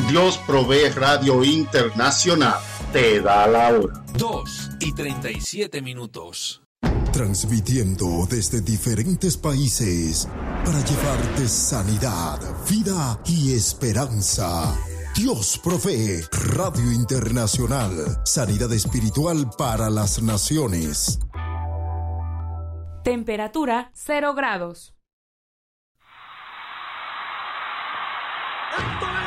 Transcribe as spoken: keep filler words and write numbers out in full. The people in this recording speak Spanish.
Dios Provee Radio Internacional te da la hora. dos y treinta y siete minutos. Transmitiendo desde diferentes países para llevarte sanidad, vida y esperanza. Dios Provee Radio Internacional. Sanidad espiritual para las naciones. Temperatura cero grados. ¡Esto